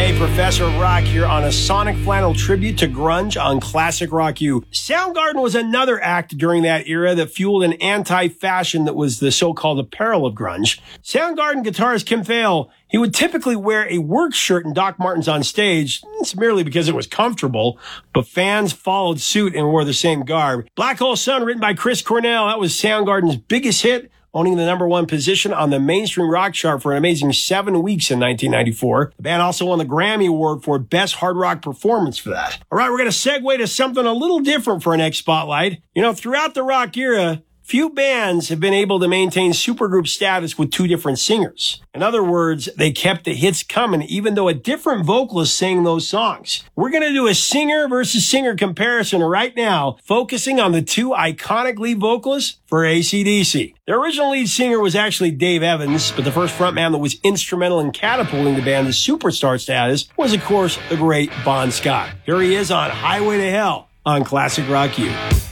Hey, Professor Rock here on a Sonic Flannel tribute to grunge on Classic Rock U. Soundgarden was another act during that era that fueled an anti-fashion that was the so-called apparel of grunge. Soundgarden guitarist Kim Thayil, he would typically wear a work shirt and Doc Martens on stage. It's merely because it was comfortable, but fans followed suit and wore the same garb. Black Hole Sun, written by Chris Cornell, that was Soundgarden's biggest hit, owning the number one position on the mainstream rock chart for an amazing 7 weeks in 1994. The band also won the Grammy Award for Best Hard Rock Performance for that. All right, we're going to segue to something a little different for our next spotlight. You know, throughout the rock era, few bands have been able to maintain supergroup status with two different singers. In other words, they kept the hits coming even though a different vocalist sang those songs. We're going to do a singer versus singer comparison right now, focusing on the two iconic lead vocalists for AC/DC. Their original lead singer was actually Dave Evans, but the first frontman that was instrumental in catapulting the band to superstar status was, of course, the great Bon Scott. Here he is on Highway to Hell on Classic Rock U.